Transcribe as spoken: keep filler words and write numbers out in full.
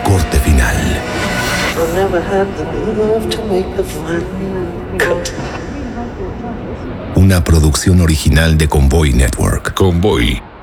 corte final. Una producción original de Convoy Network. Convoy.